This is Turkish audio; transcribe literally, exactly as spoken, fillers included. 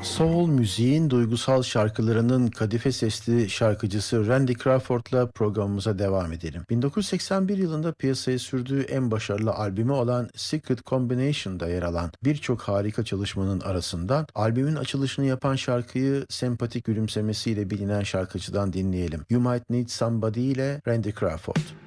Soul müziğin duygusal şarkılarının kadife sesli şarkıcısı Randy Crawford'la programımıza devam edelim. bin dokuz yüz seksen bir yılında piyasaya sürdüğü en başarılı albümü olan Secret Combination'da yer alan birçok harika çalışmanın arasından albümün açılışını yapan şarkıyı sempatik gülümsemesiyle bilinen şarkıcıdan dinleyelim. You Might Need Somebody ile Randy Crawford.